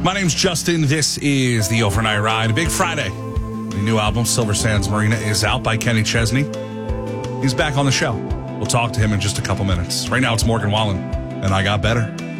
My name's Justin. This is the Overnight Ride. Big Friday. The new album, Silver Sands Marina, is out by Kenny Chesney. He's back on the show. We'll talk to him in just a couple minutes. Right now, it's Morgan Wallen, and I Got Better.